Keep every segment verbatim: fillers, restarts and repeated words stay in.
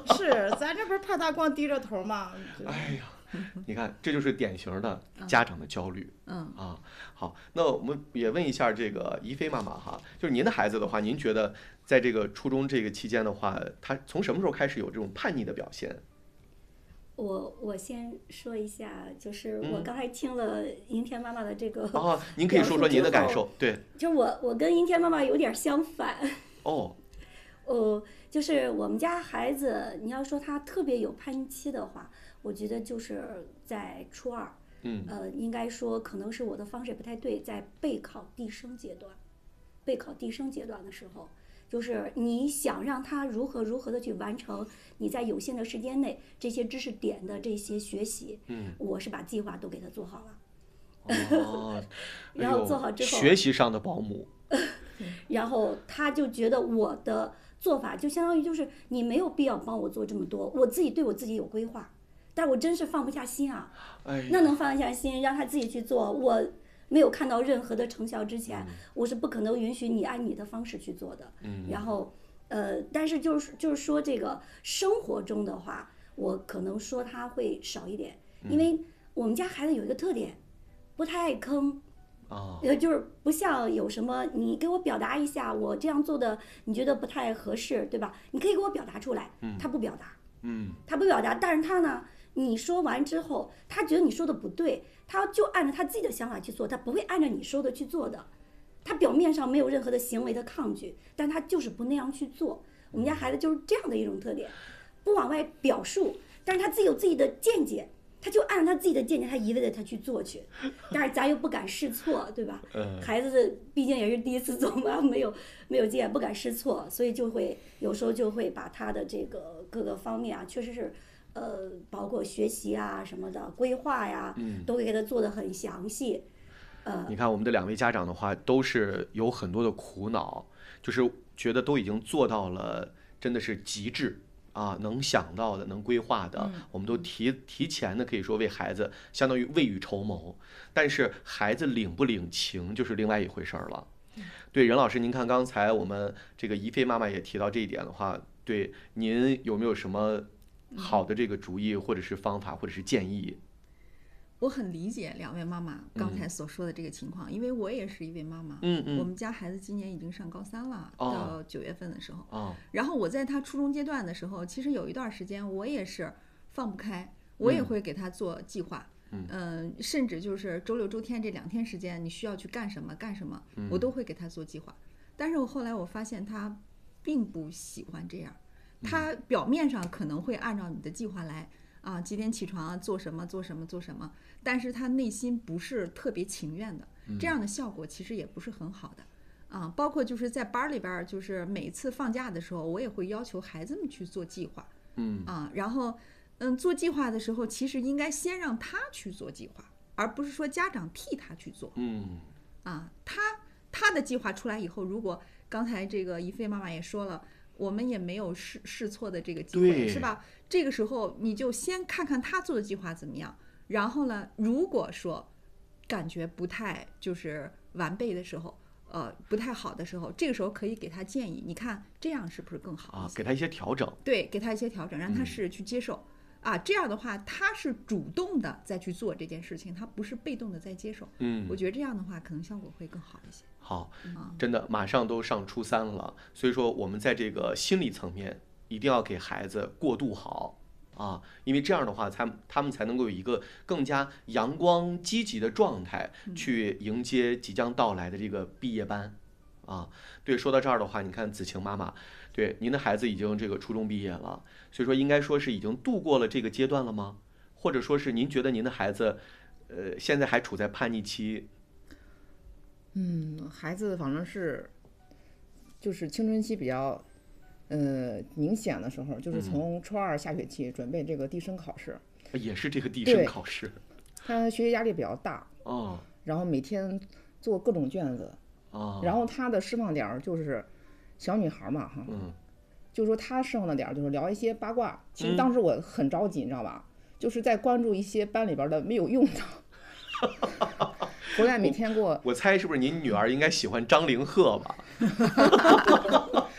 是，咱这不是怕他光低着头吗？ 哎呀。你看，这就是典型的家长的焦虑。 嗯啊，好，那我们也问一下这个怡菲妈妈哈，就是您的孩子的话，您觉得在这个初中这个期间的话，他从什么时候开始有这种叛逆的表现？ 我我先说一下，就是我刚才听了阴天妈妈的这个、 嗯、哦，您可以说说您的感受。对， 就我我跟阴天妈妈有点相反。 哦， 哦，就是我们家孩子，你要说他特别有叛逆期的话，我觉得就是在初二， 嗯， 呃，应该说可能是我的方式也不太对，在备考递升阶段，备考递升阶段的时候，就是你想让他如何如何的去完成你在有限的时间内这些知识点的这些学习， 嗯， 我是把计划都给他做好了， 哦， 然后做好之后， 学习上的保姆， 然后他就觉得我的做法就相当于就是你没有必要帮我做这么多，我自己对我自己有规划。但我真是放不下心啊， 哎、 那能放下心让他自己去做，我没有看到任何的成效之前， 嗯、 我是不可能允许你按你的方式去做的。 嗯， 然后，呃，但是就是就是说这个生活中的话，我可能说他会少一点， 嗯、 因为我们家孩子有一个特点，不太爱坑。 啊， 呃，就是不像有什么，你给我表达一下，我这样做的你觉得不太合适，对吧？你可以给我表达出来。 嗯， 他不表达， 嗯， 他不表达，但是他呢？你说完之后，他觉得你说的不对，他就按照他自己的想法去做，他不会按照你说的去做的。他表面上没有任何的行为的抗拒，但他就是不那样去做。我们家孩子就是这样的一种特点，不往外表述，但是他自己有自己的见解，他就按照他自己的见解，他一味的他去做去。但是咱又不敢试错，对吧？孩子毕竟也是第一次走嘛，没有没有经验，不敢试错，所以就会有时候就会把他的这个各个方面啊，确实是。呃，包括学习啊什么的规划呀， 嗯， 都会给他做得很详细。呃， 你看我们的两位家长的话，都是有很多的苦恼，就是觉得都已经做到了，真的是极致啊，能想到的，能规划的， 嗯、 我们都提提前的可以说为孩子相当于未雨绸缪。但是孩子领不领情就是另外一回事儿了。 嗯、 对，任老师，您看刚才我们这个怡菲妈妈也提到这一点的话，对您有没有什么？好的这个主意或者是方法或者是建议？ 我很理解两位妈妈刚才所说的这个情况，嗯、因为我也是一位妈妈。 嗯嗯。 我们家孩子今年已经上高三了， 哦、 到九月份的时候。 哦。 然后我在他初中阶段的时候，其实有一段时间我也是放不开，我也会给他做计划。 嗯。 呃、甚至就是周六周天这两天时间，你需要去干什么干什么， 嗯、 我都会给他做计划。但是我后来我发现他并不喜欢这样。他表面上可能会按照你的计划来啊，几点起床做什么做什么做什么，但是他内心不是特别情愿的，这样的效果其实也不是很好的啊。包括就是在班里边，就是每次放假的时候，我也会要求孩子们去做计划， 嗯啊，然后嗯做计划的时候，其实应该先让他去做计划，而不是说家长替他去做， 嗯啊，他他的计划出来以后，如果刚才这个怡菲妈妈也说了。我们也没有试试错的这个机会，是吧？这个时候你就先看看他做的计划怎么样，然后呢，如果说感觉不太就是完备的时候，呃，不太好的时候，这个时候可以给他建议，你看这样是不是更好啊？给他一些调整， 对，给他一些调整，让他试着去接受。嗯啊，这样的话，他是主动的在去做这件事情，他不是被动的在接受。 嗯， 我觉得这样的话，可能效果会更好一些。 好， 嗯、 真的马上都上初三了，所以说我们在这个心理层面一定要给孩子过渡好啊，因为这样的话，才他们才能够有一个更加阳光积极的状态去迎接即将到来的这个毕业班。啊，对，说到这儿的话，你看子晴妈妈，对，您的孩子已经这个初中毕业了，所以说应该说是已经度过了这个阶段了吗？或者说是您觉得您的孩子，呃，现在还处在叛逆期？ 嗯，孩子反正是，就是青春期比较，呃，明显的时候，就是从初二下学期准备这个递升考试， 嗯、也是这个递升考试， 他学习压力比较大哦， 然后每天做各种卷子。 哦、 然后他的释放点就是小女孩嘛哈， 嗯， 就说他释放的点就是聊一些八卦。其实当时我很着急，嗯、你知道吧？就是在关注一些班里边的没有用的。回来每天给我， 我猜是不是您女儿应该喜欢张凌赫吧？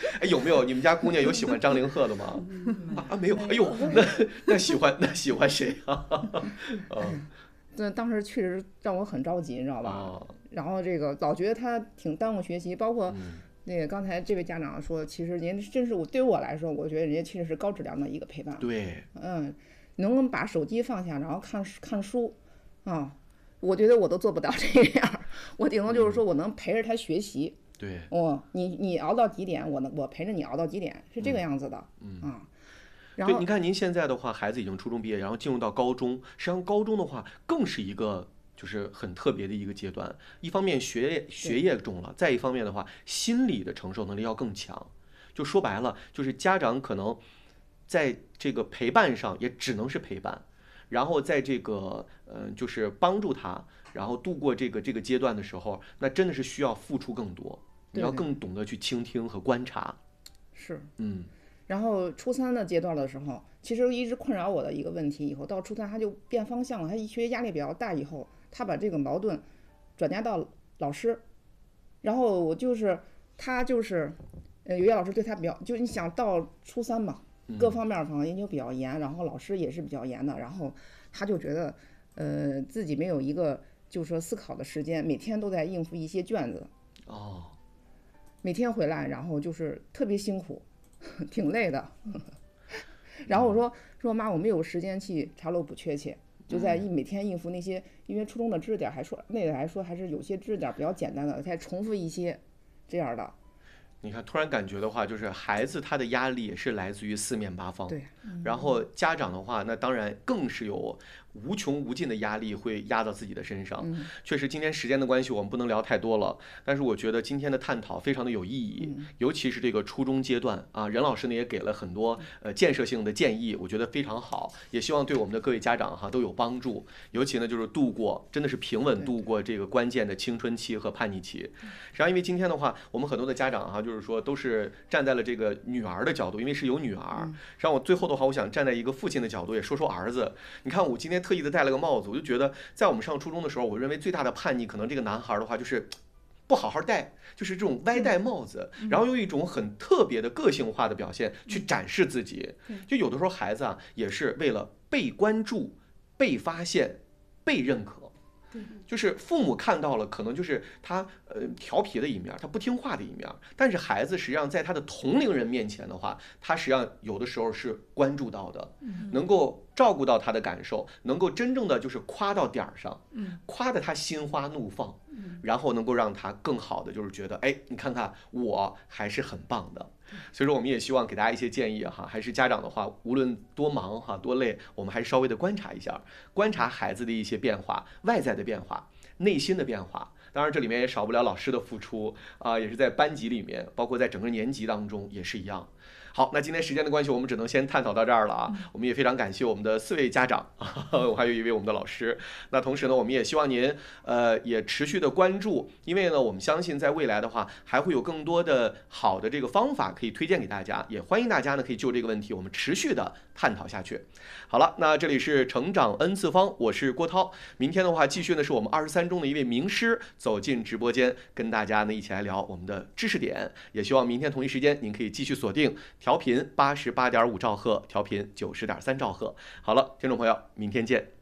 哎，有没有你们家姑娘有喜欢张凌赫的吗？啊，没有。哎呦，那那喜欢那喜欢谁啊？嗯， 那当时确实让我很着急，你知道吧？ 哦然后这个老觉得他挺耽误学习，包括嗯那个刚才这位家长说，其实人家真是我对于我来说，我觉得人家确实是高质量的一个陪伴。 对， 嗯，能把手机放下，然后看看书啊，我觉得我都做不到这样，我顶多就是说我能陪着他学习。 对， 哦，你你熬到几点，我能我陪着你熬到几点，是这个样子的。 嗯啊，然对， 后你看您现在的话，孩子已经初中毕业，然后进入到高中，实际上高中的话更是一个就是很特别的一个阶段。一方面学业学业重了，再一方面的话，心理的承受能力要更强。就说白了，就是家长可能在这个陪伴上也只能是陪伴，然后在这个嗯、呃，就是帮助他，然后度过这个这个阶段的时候，那真的是需要付出更多，你要对对更懂得去倾听和观察。 是， 嗯然后初三的阶段的时候，其实一直困扰我的一个问题，以后到初三他就变方向了，他一学习压力比较大，以后他把这个矛盾转嫁到老师，然后我就是他就是，呃，有些老师对他比较，就你想到初三嘛，各方面儿可能研究比较严，然后老师也是比较严的，然后他就觉得，呃，自己没有一个就是说思考的时间，每天都在应付一些卷子， 哦， 每天回来，然后就是特别辛苦，挺累的。然后我说说妈，我没有时间去查漏补缺去，就在一每天应付那些，因为初中的知识点还说那个还说还是有些知识点比较简单的，再重复一些这样的。 你看，突然感觉的话，就是孩子他的压力也是来自于四面八方， 对， 然后家长的话，那当然更是有无穷无尽的压力会压到自己的身上。 嗯确实，今天时间的关系，我们不能聊太多了。但是我觉得今天的探讨非常的有意义， 嗯尤其是这个初中阶段啊，任老师呢也给了很多呃建设性的建议，我觉得非常好，也希望对我们的各位家长哈都有帮助。尤其呢就是度过，真的是平稳度过这个关键的青春期和叛逆期。实际上，因为今天的话，我们很多的家长哈，就是说都是站在了这个女儿的角度，因为是有女儿。实际上，我最后的话，我想站在一个父亲的角度，也说说儿子。你看，我今天特意的戴了个帽子，我就觉得，在我们上初中的时候，我认为最大的叛逆，可能这个男孩的话就是不好好戴，就是这种歪戴帽子，然后用一种很特别的个性化的表现去展示自己。就有的时候孩子啊，也是为了被关注、被发现、被认可。就是父母看到了，可能就是他呃调皮的一面，他不听话的一面。但是孩子实际上在他的同龄人面前的话，他实际上有的时候是关注到的，能够照顾到他的感受，能够真正的就是夸到点儿上，夸得他心花怒放，然后能够让他更好的就是觉得，哎，你看看我还是很棒的。所以说，我们也希望给大家一些建议哈，还是家长的话，无论多忙哈多累，我们还是稍微的观察一下，观察孩子的一些变化，外在的变化，内心的变化。当然，这里面也少不了老师的付出啊，也是在班级里面，包括在整个年级当中也是一样。好，那今天时间的关系，我们只能先探讨到这儿了啊。我们也非常感谢我们的四位家长，我还有一位我们的老师。那同时呢，我们也希望您呃也持续的关注，因为呢，我们相信在未来的话，还会有更多的好的这个方法可以推荐给大家，也欢迎大家呢可以就这个问题我们持续的探讨下去。好了，那这里是成长 N 次方，我是郭涛。明天的话，继续呢是我们二十三中的一位名师走进直播间，跟大家呢一起来聊我们的知识点。也希望明天同一时间您可以继续锁定调频八十八点五兆赫，调频九十点三兆赫。好了，听众朋友，明天见。